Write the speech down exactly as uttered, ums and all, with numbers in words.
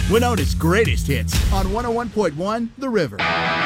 Winona's greatest hits on one oh one point one The River.